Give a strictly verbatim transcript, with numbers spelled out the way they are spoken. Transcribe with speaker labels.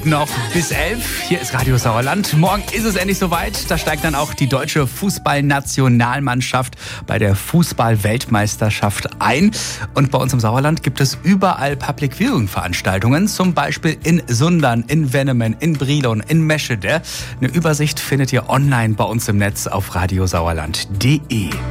Speaker 1: Minuten noch bis elf. Hier ist Radio Sauerland. Morgen ist es endlich soweit. Da steigt dann auch die deutsche Fußballnationalmannschaft bei der Fußball-Weltmeisterschaft ein. Und bei uns im Sauerland gibt es überall Public Viewing Veranstaltungen. Zum Beispiel in Sundern, in Wennemen, in Brilon, in Meschede. Eine Übersicht findet ihr online bei uns im Netz auf radiosauerland punkt de.